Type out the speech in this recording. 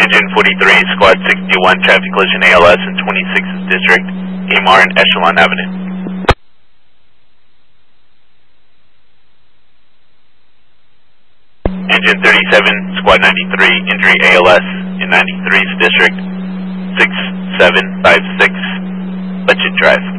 Engine 43, Squad 61, traffic collision ALS in 26th District, AMR and Echelon Avenue. Engine 37, Squad 93, injury ALS in 93th District, 6756, Letchit Drive.